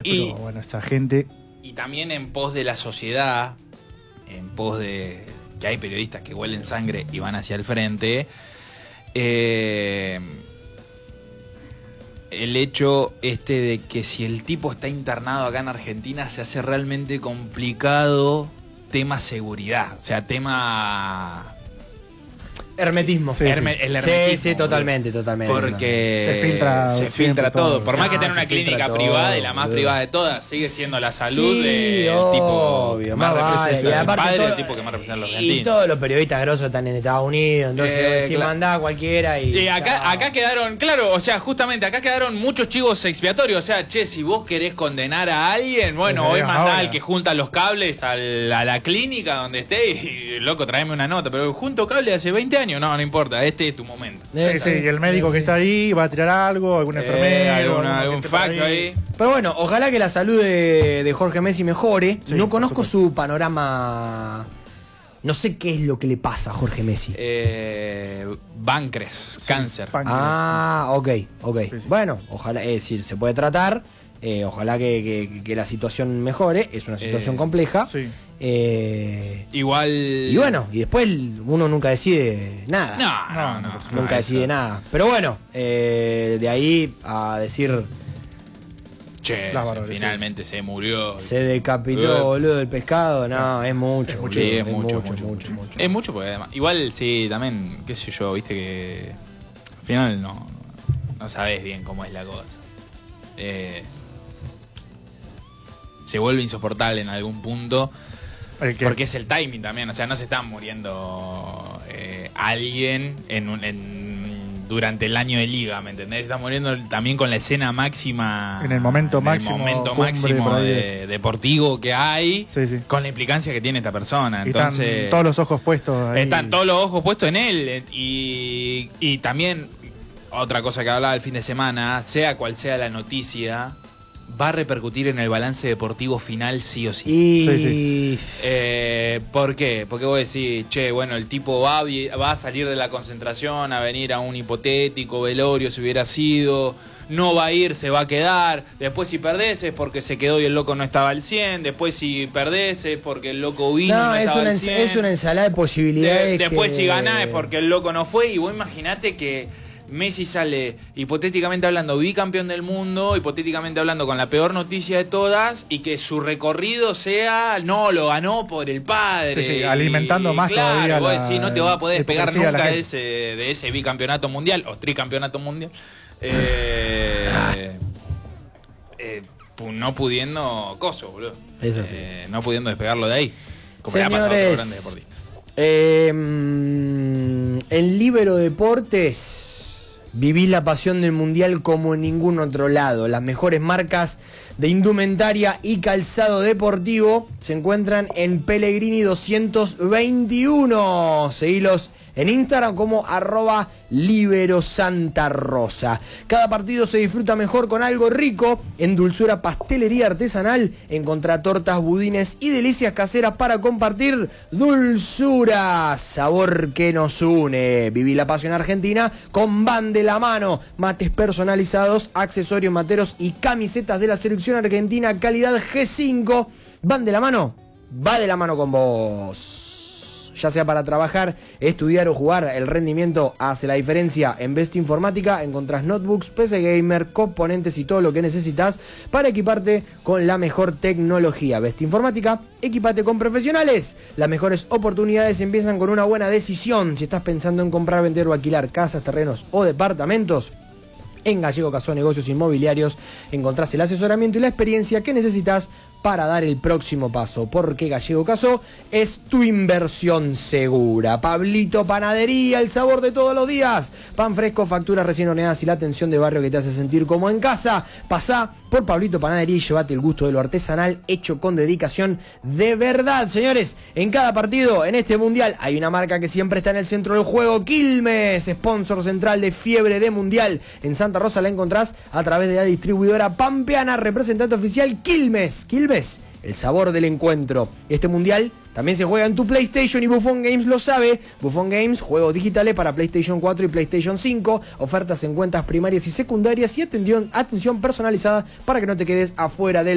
pero bueno, esa gente... Y también en pos de la sociedad, en pos de que hay periodistas que huelen sangre y van hacia el frente, el hecho de que si el tipo está internado acá en Argentina se hace realmente complicado tema seguridad, o sea, tema... Hermetismo. Sí, el hermetismo. Sí, totalmente. Porque se filtra todo. Por más que tenga una clínica privada y la más privada de todas, sigue siendo la salud del tipo que más representa el padre, el tipo que más representa a los argentinos. Y todos los periodistas grosos están en Estados Unidos, entonces si mandá a cualquiera y acá quedaron, claro, o sea, justamente acá quedaron muchos chivos expiatorios. O sea, che, si vos querés condenar a alguien, bueno, hoy mandá al que junta los cables a la clínica donde esté y, loco, traeme una nota. Pero junto cable hace 20 años. No importa, este es tu momento. Sí, y el médico que está ahí va a tirar algo, algún enfermero, algún facto ahí. Pero bueno, ojalá que la salud de Jorge Messi mejore. Sí, no conozco su panorama. No sé qué es lo que le pasa a Jorge Messi. Páncreas, cáncer. Ok. Sí. Bueno, ojalá, si se puede tratar. Ojalá que la situación mejore. Es una situación compleja. Sí. Igual. Y bueno, y después uno nunca decide nada. No, Nunca decide nada. Pero bueno, de ahí a decir. Che, finalmente se murió. Se decapitó, boludo, el pescado. No, es mucho. Sí, es mucho. Es mucho porque además. Igual, sí, también, qué sé yo, viste que. Al final no sabés bien cómo es la cosa. Se vuelve insoportable en algún punto. Porque es el timing también, o sea, no se está muriendo alguien durante el año de liga, ¿me entendés? Se está muriendo también con la escena máxima. En el momento máximo deportivo que hay, sí. Con la implicancia que tiene esta persona. Y entonces, están todos los ojos puestos ahí. Están todos los ojos puestos en él. Y también, otra cosa que hablaba el fin de semana, sea cual sea la noticia, va a repercutir en el balance deportivo final sí o sí. ¿Por qué? Porque vos decís, che, bueno, el tipo va a salir de la concentración a venir a un hipotético velorio si hubiera sido, no va a ir, se va a quedar, después si perdés es porque se quedó y el loco no estaba al 100, después si perdés es porque el loco vino y no estaba al 100. Es una ensalada de posibilidades. Después si ganás es porque el loco no fue, y vos imaginate que Messi sale, hipotéticamente hablando, bicampeón del mundo, hipotéticamente hablando con la peor noticia de todas, y que su recorrido sea, no, lo ganó por el padre. Sí, alimentando más todavía. Claro, vos decís, no te va a poder despegar nunca de ese bicampeonato mundial, o tricampeonato mundial. No pudiendo boludo. Es así. No pudiendo despegarlo de ahí. Como señores, le ha pasado a otros grandes deportistas. En Libero Deportes vivís la pasión del mundial como en ningún otro lado. Las mejores marcas de indumentaria y calzado deportivo se encuentran en Pellegrini 221. Seguilos en Instagram como @liberosantarosa. Cada partido se disfruta mejor con algo rico. En Dulzura Pastelería Artesanal encontrá tortas, budines y delicias caseras para compartir. Dulzura, sabor que nos une. Viví la pasión argentina con Van de la Mano. Mates personalizados, accesorios materos y camisetas de la selección argentina calidad G5. Van de la Mano, va de la mano con vos. Ya sea para trabajar, estudiar o jugar, el rendimiento hace la diferencia. En Best Informática encontrás notebooks, PC gamer, componentes y todo lo que necesitas para equiparte con la mejor tecnología. Best Informática, equipate con profesionales. Las mejores oportunidades empiezan con una buena decisión. Si estás pensando en comprar, vender o alquilar casas, terrenos o departamentos, en Gallego Casó Negocios Inmobiliarios encontrás el asesoramiento y la experiencia que necesitas para dar el próximo paso, porque Gallego Casó es tu inversión segura. Pablito Panadería, el sabor de todos los días. Pan fresco, facturas recién horneadas y la atención de barrio que te hace sentir como en casa. Pasá por Pablito Panadería y llévate el gusto de lo artesanal hecho con dedicación de verdad. Señores, en cada partido en este mundial hay una marca que siempre está en el centro del juego. Quilmes, sponsor central de Fiebre de Mundial. En Santa Rosa la encontrás a través de la distribuidora Pampeana, representante oficial Quilmes. Quilmes, el sabor del encuentro. Este mundial también se juega en tu PlayStation y Buffon Games lo sabe. Buffon Games, juegos digitales para PlayStation 4 y PlayStation 5, ofertas en cuentas primarias y secundarias y atención personalizada para que no te quedes afuera del